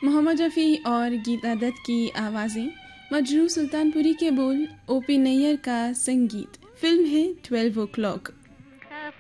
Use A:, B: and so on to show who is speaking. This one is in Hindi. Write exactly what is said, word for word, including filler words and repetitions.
A: मोहम्मद रफ़ी और गीता दत्त की आवाज़ें, मजरू सुल्तानपुरी के बोल, ओपी नैयर का संगीत। फिल्म है ट्वेल्व ओ क्लॉक।